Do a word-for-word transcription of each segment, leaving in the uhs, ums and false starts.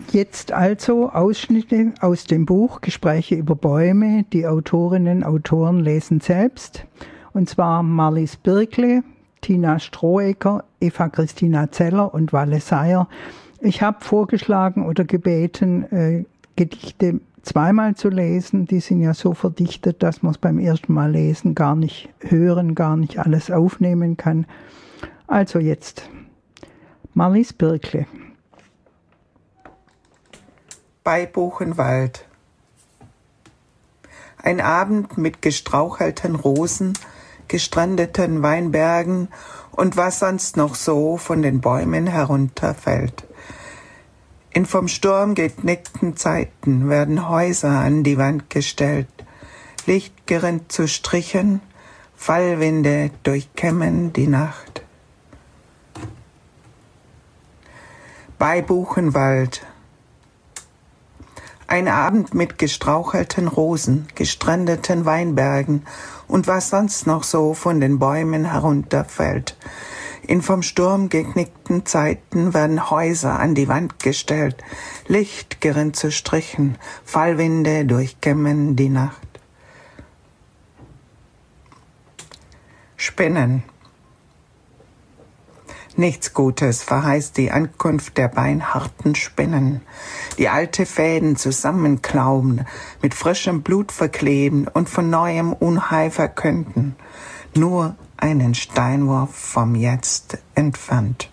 Jetzt also Ausschnitte aus dem Buch Gespräche über Bäume. Die Autorinnen und Autoren lesen selbst. Und zwar Marlies Birkle, Tina Strohecker, Eva Christina Zeller und Walle Seyer. Ich habe vorgeschlagen oder gebeten, äh, Gedichte zweimal zu lesen. Die sind ja so verdichtet, dass man es beim ersten Mal lesen gar nicht hören, gar nicht alles aufnehmen kann. Also jetzt Marlies Birkle. Bei Buchenwald. Ein Abend mit gestrauchelten Rosen, gestrandeten Weinbergen und was sonst noch so von den Bäumen herunterfällt. In vom Sturm geknickten Zeiten werden Häuser an die Wand gestellt, Licht gerinnt zu Strichen, Fallwinde durchkämmen die Nacht. Bei Buchenwald. Ein Abend mit gestrauchelten Rosen, gestrandeten Weinbergen und was sonst noch so von den Bäumen herunterfällt. In vom Sturm geknickten Zeiten werden Häuser an die Wand gestellt, Licht gerinnt zu Strichen, Fallwinde durchkämmen die Nacht. Spinnen. Nichts Gutes verheißt die Ankunft der beinharten Spinnen, die alte Fäden zusammenklauben, mit frischem Blut verkleben und von neuem Unheil verkünden, nur einen Steinwurf vom Jetzt entfernt.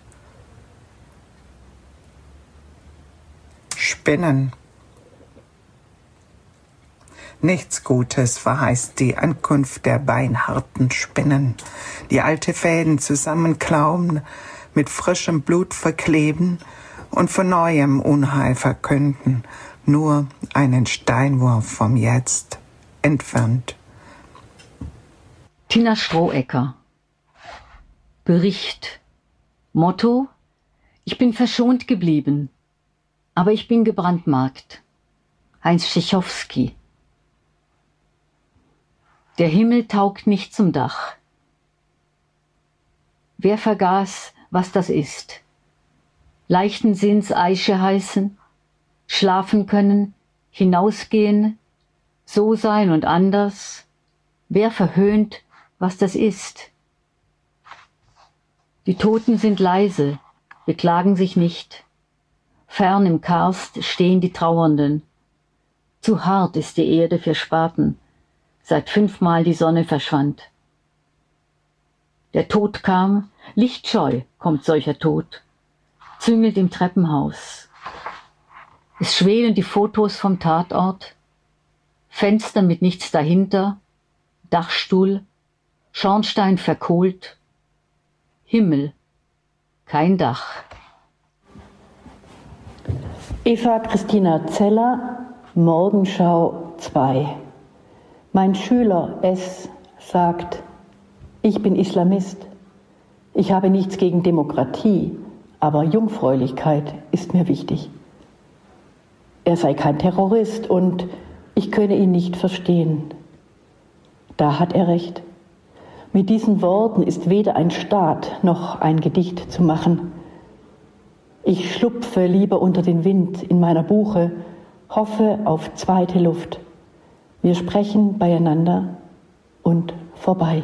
Spinnen. Nichts Gutes verheißt die Ankunft der beinharten Spinnen, die alte Fäden zusammenklauben, mit frischem Blut verkleben und von neuem Unheil verkünden, nur einen Steinwurf vom Jetzt entfernt. Tina Strohecker. Bericht. Motto: Ich bin verschont geblieben, aber ich bin gebrandmarkt. Heinz Tschechowski. Der Himmel taugt nicht zum Dach. Wer vergaß, was das ist? Leichten Sinns Eiche heißen, schlafen können, hinausgehen, so sein und anders. Wer verhöhnt, was das ist? Die Toten sind leise, beklagen sich nicht. Fern im Karst stehen die Trauernden. Zu hart ist die Erde für Spaten, seit fünfmal die Sonne verschwand. Der Tod kam, lichtscheu kommt solcher Tod, züngelt im Treppenhaus. Es schwelen die Fotos vom Tatort, Fenster mit nichts dahinter, Dachstuhl, Schornstein verkohlt, Himmel, kein Dach. Eva Christina Zeller, Morgenschau zwei. Mein Schüler S. sagt, ich bin Islamist. Ich habe nichts gegen Demokratie, aber Jungfräulichkeit ist mir wichtig. Er sei kein Terrorist und ich könne ihn nicht verstehen. Da hat er recht. Mit diesen Worten ist weder ein Staat noch ein Gedicht zu machen. Ich schlupfe lieber unter den Wind in meiner Buche, hoffe auf zweite Luft. Wir sprechen beieinander und vorbei.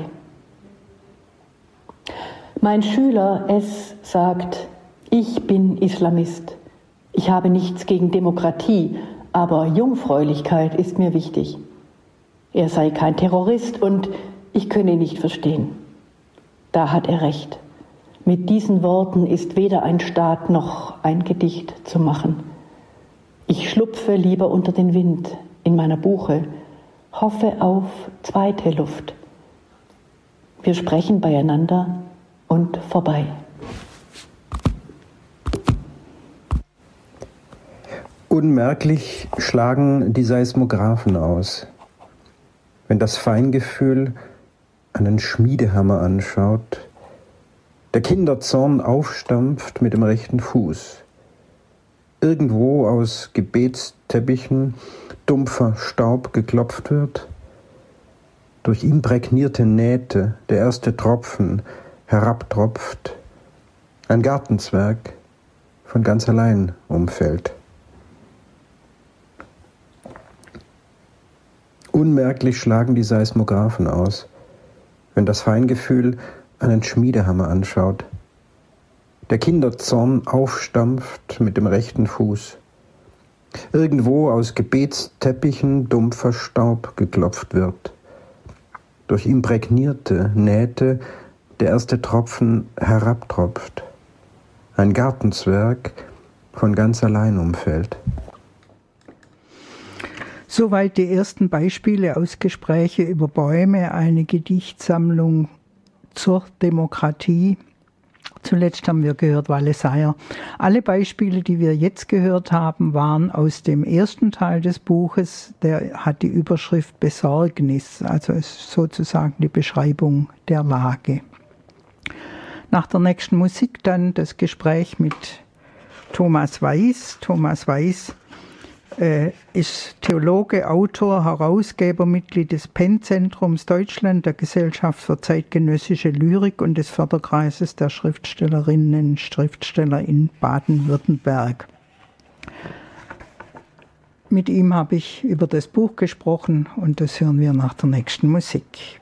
Mein Schüler S. sagt, ich bin Islamist. Ich habe nichts gegen Demokratie, aber Jungfräulichkeit ist mir wichtig. Er sei kein Terrorist und ich könne ihn nicht verstehen. Da hat er recht. Mit diesen Worten ist weder ein Staat noch ein Gedicht zu machen. Ich schlupfe lieber unter den Wind in meiner Buche, hoffe auf zweite Luft. Wir sprechen beieinander und vorbei. Unmerklich schlagen die Seismographen aus. Wenn das Feingefühl einen Schmiedehammer anschaut, der Kinderzorn aufstampft mit dem rechten Fuß. Irgendwo aus Gebetsteppichen dumpfer Staub geklopft wird, durch imprägnierte Nähte der erste Tropfen herabtropft, ein Gartenzwerg von ganz allein umfällt. Unmerklich schlagen die Seismographen aus, wenn das Feingefühl einen Schmiedehammer anschaut. Der Kinderzorn aufstampft mit dem rechten Fuß. Irgendwo aus Gebetsteppichen dumpfer Staub geklopft wird. Durch imprägnierte Nähte der erste Tropfen herabtropft. Ein Gartenzwerg von ganz allein umfällt. Soweit die ersten Beispiele aus Gespräche über Bäume, eine Gedichtsammlung zur Demokratie. Zuletzt haben wir gehört Wale Seyer. Alle Beispiele, die wir jetzt gehört haben, waren aus dem ersten Teil des Buches. Der hat die Überschrift Besorgnis, also ist sozusagen die Beschreibung der Lage. Nach der nächsten Musik dann das Gespräch mit Thomas Weiß. Thomas Weiß äh, ist Theologe, Autor, Herausgeber, Mitglied des Penn-Zentrums Deutschland, der Gesellschaft für zeitgenössische Lyrik und des Förderkreises der Schriftstellerinnen und Schriftsteller in Baden-Württemberg. Mit ihm habe ich über das Buch gesprochen und das hören wir nach der nächsten Musik.